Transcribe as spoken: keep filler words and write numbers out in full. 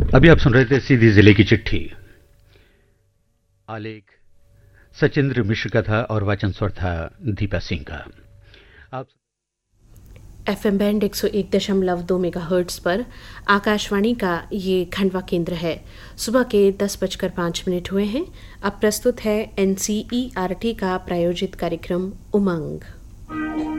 अभी आप सुन रहे थे सीधी जिले की चिट्ठी। आलेख सचिंद्र मिश्र का था और वाचन स्वर था दीपा सिंह का। आप एफएम बैंड एक सौ एक दशमलव दो मेगाहर्ट्ज पर आकाशवाणी का ये खंडवा केंद्र है। सुबह के दस बजकर पाँच मिनट हुए हैं। अब प्रस्तुत है एनसीईआरटी का प्रायोजित कार्यक्रम उमंग।